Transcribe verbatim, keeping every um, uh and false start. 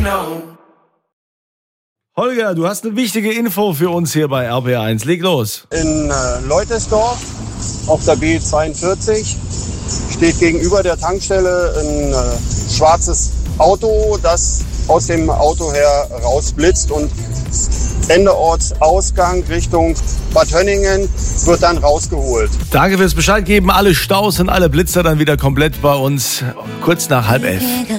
Holger, du hast eine wichtige Info für uns hier bei R B R eins. Leg los. In äh, Leutesdorf auf der B zweiundvierzig steht gegenüber der Tankstelle ein äh, schwarzes Auto, das aus dem Auto her rausblitzt und Ende Ortsausgang Richtung Bad Hönningen wird dann rausgeholt. Danke fürs Bescheid geben. Alle Staus und alle Blitzer dann wieder komplett bei uns kurz nach halb elf.